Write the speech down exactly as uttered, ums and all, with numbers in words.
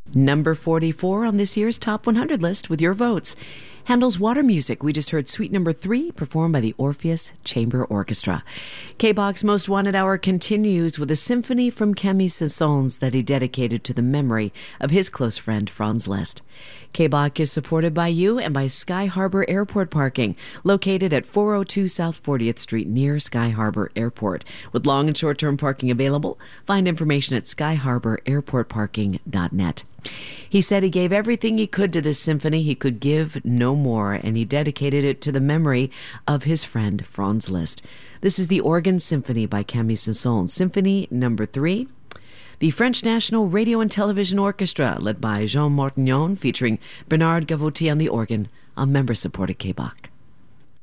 Number forty-four on this year's Top one hundred list with your votes. Handel's Water Music. We just heard Suite Number three, performed by the Orpheus Chamber Orchestra. K-Bach's Most Wanted Hour continues with a symphony from Camille Saint-Saëns that he dedicated to the memory of his close friend Franz Liszt. K-Bach is supported by you and by Sky Harbor Airport Parking, located at four oh two South fortieth Street near Sky Harbor Airport. With long and short-term parking available, find information at sky harbor airport parking dot net. He said he gave everything he could to this symphony. He could give no more, and he dedicated it to the memory of his friend Franz Liszt. This is the Organ Symphony by Camille Saint-Saëns, Symphony Number three. The French National Radio and Television Orchestra, led by Jean Martignon, featuring Bernard Gavotti on the organ, on member-supported K-Bach.